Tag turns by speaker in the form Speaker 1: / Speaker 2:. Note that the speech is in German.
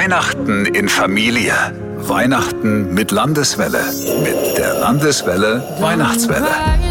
Speaker 1: Weihnachten in Familie. Weihnachten mit Landeswelle. Mit der Landeswelle Weihnachtswelle.